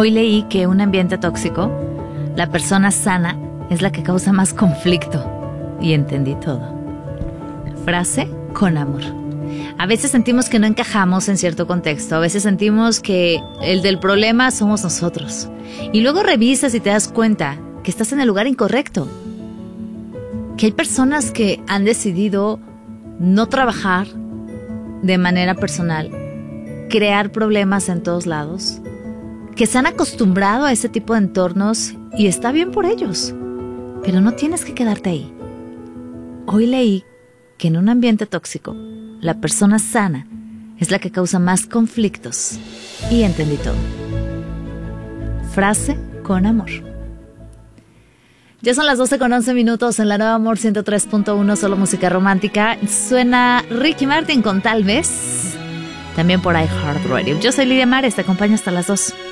Hoy leí que un ambiente tóxico, la persona sana es la que causa más conflicto. Y entendí todo. Frase con amor. A veces sentimos que no encajamos en cierto contexto. A veces sentimos que el del problema somos nosotros. Y luego revisas y te das cuenta que estás en el lugar incorrecto. Que hay personas que han decidido no trabajar de manera personal, crear problemas en todos lados, que se han acostumbrado a ese tipo de entornos y está bien por ellos, pero no tienes que quedarte ahí. Hoy leí que en un ambiente tóxico, la persona sana es la que causa más conflictos y entendí todo. Frase con amor. Ya son las 12:11 en la Nueva Amor 103.1, solo música romántica. Suena Ricky Martin con Tal Vez, también por iHeartRadio. Yo soy Lidia Mares, te acompaño hasta las 2.